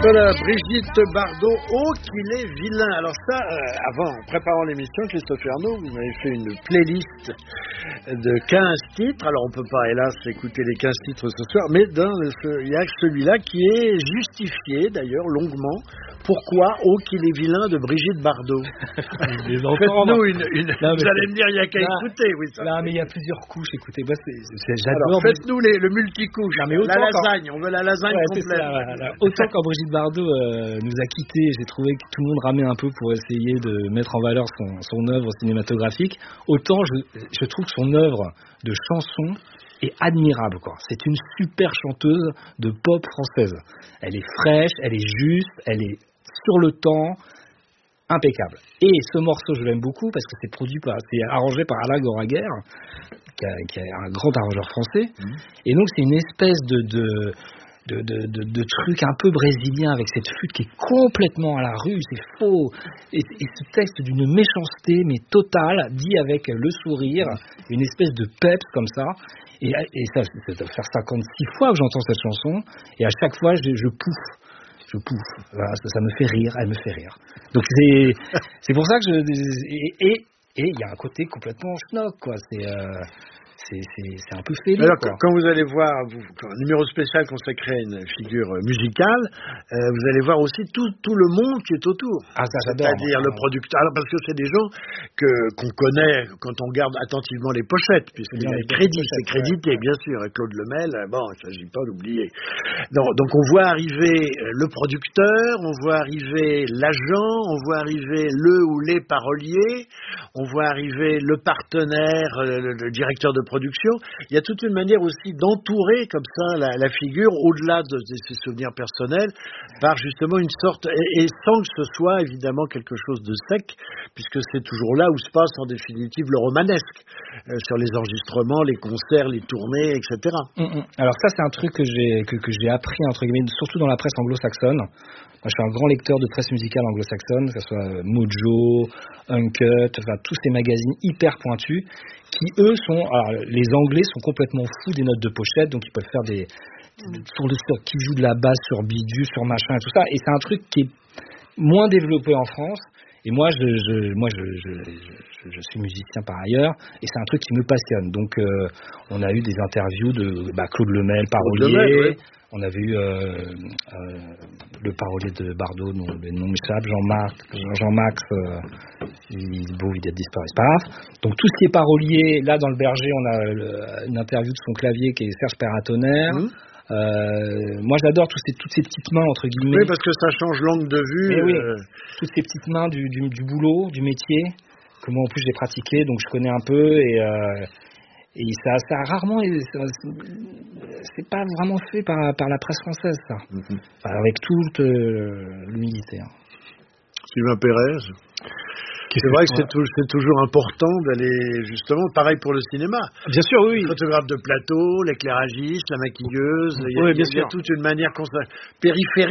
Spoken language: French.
Voilà, Brigitte Bardot, oh qu'il est vilain. Alors ça, avant, en préparant l'émission, Christophe Ernaud, vous m'avez fait une playlist de 15 titres. Alors on peut pas, hélas, écouter les 15 titres ce soir, mais il y a celui-là qui est justifié, d'ailleurs, longuement. Pourquoi oh qu'il est vilain de Brigitte Bardot? Faites-nous vous allez me dire, il n'y a qu'à écouter. Oui, ça. Non, mais il y a plusieurs couches, écoutez. Moi, Alors, j'adore. faites-nous le multicouche. La lasagne, on veut la lasagne complète. Voilà. Autant quand Brigitte Bardot nous a quittés, j'ai trouvé que tout le monde ramait un peu pour essayer de mettre en valeur son œuvre cinématographique, autant je trouve que son œuvre de chanson est admirable, quoi. C'est une super chanteuse de pop française. Elle est fraîche, elle est juste, elle est sur le temps, impeccable. Et ce morceau, je l'aime beaucoup parce que c'est arrangé par Alain Goraguer, qui est un grand arrangeur français. Et donc c'est une espèce de truc un peu brésilien avec cette flûte qui est complètement à la rue, c'est faux. Et ce texte d'une méchanceté mais totale, dit avec le sourire, une espèce de peps comme ça. Et ça doit faire 56 fois que j'entends cette chanson, et à chaque fois je pouffe. Voilà, ça me fait rire, elle me fait rire. Donc c'est pour ça que et il y a un côté complètement schnock, quoi. C'est un peu félin. Alors, quand vous allez voir un numéro spécial consacré à une figure musicale, vous allez voir aussi tout le monde qui est autour. Ah, ça j'adore. C'est-à-dire le producteur. Alors, parce que c'est des gens qu'on connaît quand on regarde attentivement les pochettes, puisqu'il y a les crédits, c'est crédité, bien sûr. Et Claude Lemel, bon, il ne s'agit pas d'oublier. Donc on voit arriver le producteur, on voit arriver l'agent, on voit arriver le ou les paroliers, on voit arriver le partenaire, le directeur de production. Il y a toute une manière aussi d'entourer comme ça la figure, au-delà de ses souvenirs personnels, par justement une sorte, et sans que ce soit évidemment quelque chose de sec, puisque c'est toujours là où se passe en définitive le romanesque, sur les enregistrements, les concerts, les tournées, etc. Alors ça, c'est un truc que j'ai appris, entre guillemets, surtout dans la presse anglo-saxonne. Moi, je suis un grand lecteur de presse musicale anglo-saxonne, que ce soit Mojo, Uncut, enfin tous ces magazines hyper pointus, qui eux alors les Anglais sont complètement fous des notes de pochette, donc ils peuvent faire qui jouent de la basse sur bidule, sur machin et tout ça, et c'est un truc qui est moins développé en France. Et moi, je suis musicien par ailleurs, et c'est un truc qui me passionne. Donc, on a eu des interviews de Claude Lemel, parolier. On avait eu le parolier de Bardot, le nom m'échappe, Jean-Max, il a disparu, c'est pas grave. Donc tout ce qui est parolier, là dans le Berger, on a une interview de son clavier qui est Serge Perratonnerre. Moi j'adore toutes ces petites mains entre guillemets. Oui, parce que ça change l'angle de vue. Oui, toutes ces petites mains du boulot, du métier, que moi en plus j'ai pratiqué, donc je connais un peu, et ça rarement, c'est pas vraiment fait par la presse française, ça. Enfin, avec toute l'humilité. Sylvain Pérez. C'est vrai que c'est toujours important d'aller, justement, pareil pour le cinéma. Bien sûr, oui. Le photographe de plateau, l'éclairagiste, la maquilleuse, il y a toute une manière périphérique